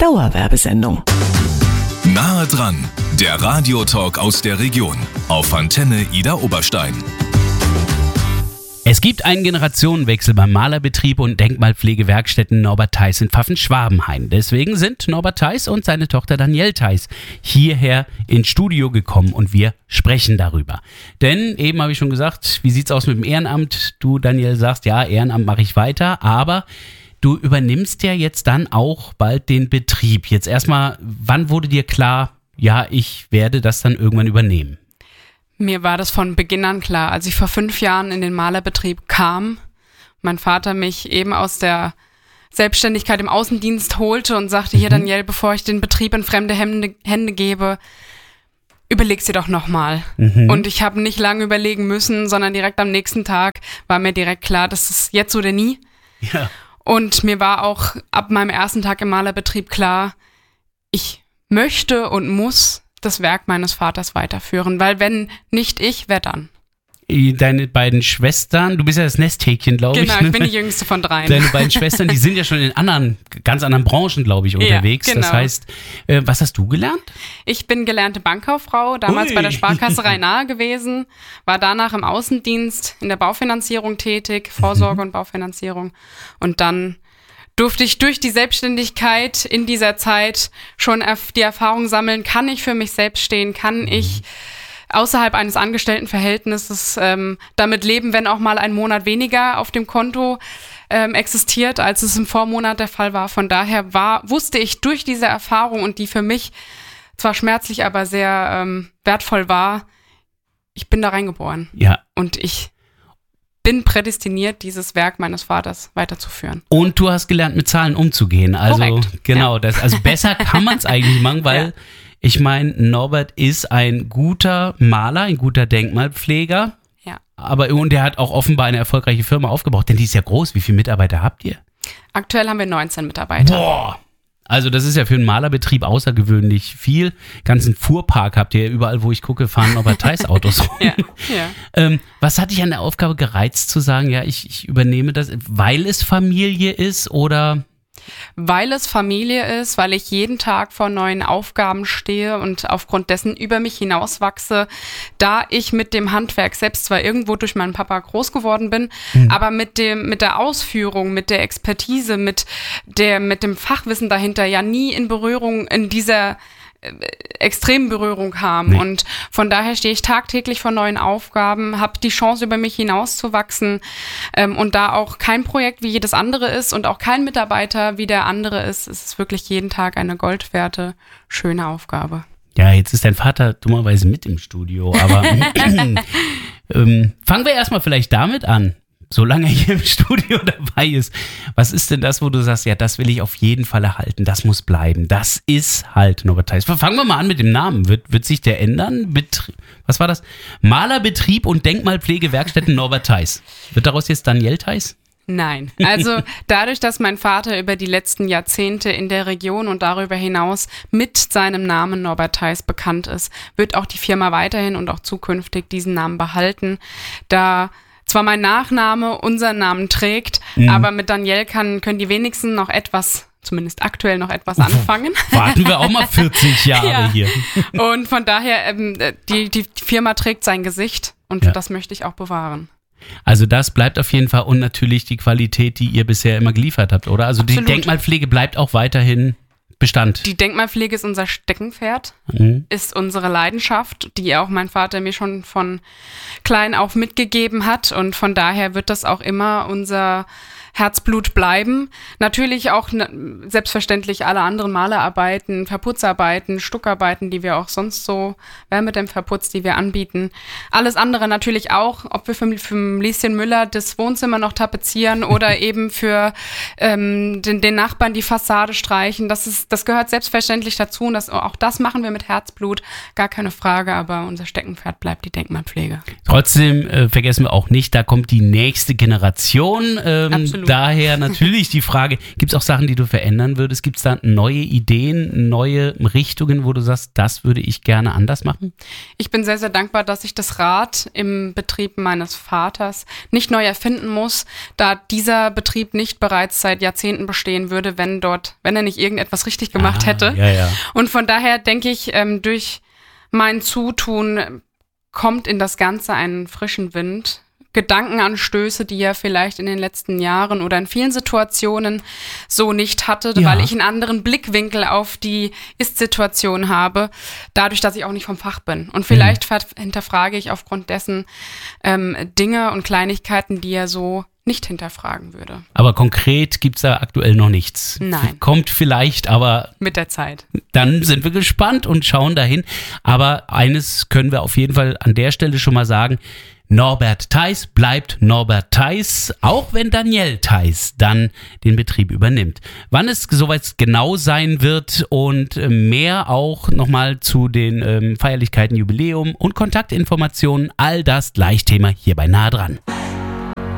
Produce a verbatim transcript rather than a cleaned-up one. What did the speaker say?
Dauerwerbesendung. Nahe dran, der Radiotalk aus der Region auf Antenne Ida Oberstein. Es gibt einen Generationenwechsel beim Malerbetrieb und Denkmalpflegewerkstätten Norbert Theis in Pfaffenschwabenhain. Deswegen sind Norbert Theis und seine Tochter Danielle Theis hierher ins Studio gekommen und wir sprechen darüber. Denn eben habe ich schon gesagt, wie sieht's aus mit dem Ehrenamt? Du, Danielle, sagst, ja, Ehrenamt mache ich weiter, aber du übernimmst ja jetzt dann auch bald den Betrieb. Jetzt erstmal, wann wurde dir klar, ja, ich werde das dann irgendwann übernehmen? Mir war das von Beginn an klar, als ich vor fünf Jahren in den Malerbetrieb kam, mein Vater mich eben aus der Selbstständigkeit im Außendienst holte und sagte, mhm. hier Danielle, bevor ich den Betrieb in fremde Hände, Hände gebe, überleg's dir doch nochmal. Mhm. Und ich habe nicht lange überlegen müssen, sondern direkt am nächsten Tag war mir direkt klar, das ist jetzt oder nie. Ja. Und mir war auch ab meinem ersten Tag im Malerbetrieb klar, ich möchte und muss das Werk meines Vaters weiterführen, weil wenn nicht ich, wer dann? Deine beiden Schwestern, du bist ja das Nesthäkchen, glaube ich. Genau, ich bin die jüngste von dreien. Deine beiden Schwestern, die sind ja schon in anderen, ganz anderen Branchen, glaube ich, unterwegs. Ja, genau. Das heißt, äh, was hast du gelernt? Ich bin gelernte Bankkauffrau, damals Ui. bei der Sparkasse Rhein-Nahe gewesen, war danach im Außendienst in der Baufinanzierung tätig, Vorsorge mhm. und Baufinanzierung und dann durfte ich durch die Selbstständigkeit in dieser Zeit schon die Erfahrung sammeln, kann ich für mich selbst stehen, kann ich außerhalb eines Angestelltenverhältnisses ähm, damit leben, wenn auch mal ein Monat weniger auf dem Konto ähm, existiert, als es im Vormonat der Fall war. Von daher war, wusste ich durch diese Erfahrung und die für mich zwar schmerzlich, aber sehr ähm, wertvoll war, ich bin da reingeboren. Ja. Und ich bin prädestiniert, dieses Werk meines Vaters weiterzuführen. Und du hast gelernt, mit Zahlen umzugehen. Also Korrekt. Genau, ja. das, also besser kann man es eigentlich machen, weil ja. ich meine, Norbert ist ein guter Maler, ein guter Denkmalpfleger. Ja. Aber und der hat auch offenbar eine erfolgreiche Firma aufgebaut, denn die ist ja groß. Wie viele Mitarbeiter habt ihr? Aktuell haben wir neunzehn Mitarbeiter. Boah! Also das ist ja für einen Malerbetrieb außergewöhnlich viel. Ganzen Fuhrpark habt ihr überall, wo ich gucke, fahren Norbert Theis Autos rum. ja, ja. Ähm, was hat dich an der Aufgabe gereizt zu sagen, ja, ich, ich übernehme das, weil es Familie ist oder? Weil es Familie ist, weil ich jeden Tag vor neuen Aufgaben stehe und aufgrund dessen über mich hinauswachse, da ich mit dem Handwerk selbst zwar irgendwo durch meinen Papa groß geworden bin, mhm. aber mit dem, mit der Ausführung, mit der Expertise, mit der, mit dem Fachwissen dahinter ja nie in Berührung, in dieser extremen Berührung kam. Nee. Und von daher stehe ich tagtäglich vor neuen Aufgaben, habe die Chance, über mich hinauszuwachsen ähm, und da auch kein Projekt wie jedes andere ist und auch kein Mitarbeiter wie der andere ist, ist es wirklich jeden Tag eine goldwerte, schöne Aufgabe. Ja, jetzt ist dein Vater dummerweise mit im Studio, aber ähm, fangen wir erstmal vielleicht damit an. Solange er hier im Studio dabei ist, was ist denn das, wo du sagst, ja, das will ich auf jeden Fall erhalten, das muss bleiben, das ist halt Norbert Theis. Fangen wir mal an mit dem Namen, wird, wird sich der ändern? Betrie- was war das? Malerbetrieb und Denkmalpflegewerkstätten Norbert Theis. Wird daraus jetzt Danielle Theis? Nein, also dadurch, dass mein Vater über die letzten Jahrzehnte in der Region und darüber hinaus mit seinem Namen Norbert Theis bekannt ist, wird auch die Firma weiterhin und auch zukünftig diesen Namen behalten, da zwar mein Nachname unseren Namen trägt, mhm. aber mit Danielle kann, können die wenigsten noch etwas, zumindest aktuell noch etwas anfangen. Warten wir auch mal vierzig Jahre ja. hier. Und von daher, ähm, die, die Firma trägt sein Gesicht und ja. das möchte ich auch bewahren. Also das bleibt auf jeden Fall und natürlich die Qualität, die ihr bisher immer geliefert habt, oder? Also Absolut. Die Denkmalpflege bleibt auch weiterhin Bestand. Die Denkmalpflege ist unser Steckenpferd, mhm. ist unsere Leidenschaft, die auch mein Vater mir schon von klein auf mitgegeben hat und von daher wird das auch immer unser Herzblut bleiben. Natürlich auch ne, selbstverständlich alle anderen Malerarbeiten, Verputzarbeiten, Stuckarbeiten, die wir auch sonst so, Wärmedämmverputz, die wir anbieten. Alles andere natürlich auch, ob wir für, für Lieschen Müller das Wohnzimmer noch tapezieren oder eben für ähm, den, den Nachbarn die Fassade streichen. Das ist, das gehört selbstverständlich dazu und das, auch das machen wir mit Herzblut, gar keine Frage, aber unser Steckenpferd bleibt die Denkmalpflege. Trotzdem äh, vergessen wir auch nicht, da kommt die nächste Generation. Ähm, Absolut. Absolut. Daher natürlich die Frage, gibt es auch Sachen, die du verändern würdest? Gibt es da neue Ideen, neue Richtungen, wo du sagst, das würde ich gerne anders machen? Ich bin sehr, sehr dankbar, dass ich das Rad im Betrieb meines Vaters nicht neu erfinden muss, da dieser Betrieb nicht bereits seit Jahrzehnten bestehen würde, wenn dort, wenn er nicht irgendetwas richtig gemacht ah, hätte. Ja, ja. Und von daher denke ich, ähm, durch mein Zutun kommt in das Ganze einen frischen Wind. Gedankenanstöße, die er vielleicht in den letzten Jahren oder in vielen Situationen so nicht hatte, Ja. weil ich einen anderen Blickwinkel auf die Ist-Situation habe, dadurch, dass ich auch nicht vom Fach bin. Und vielleicht mhm. hinterfrage ich aufgrund dessen ähm, Dinge und Kleinigkeiten, die er so nicht hinterfragen würde. Aber konkret gibt es da aktuell noch nichts. Nein. Kommt vielleicht, aber Mit der Zeit. dann sind wir gespannt und schauen dahin. Aber eines können wir auf jeden Fall an der Stelle schon mal sagen: Norbert Theis bleibt Norbert Theis, auch wenn Danielle Theis dann den Betrieb übernimmt. Wann es soweit genau sein wird und mehr auch nochmal zu den ähm, Feierlichkeiten, Jubiläum und Kontaktinformationen, all das gleich Thema hier bei Nah dran.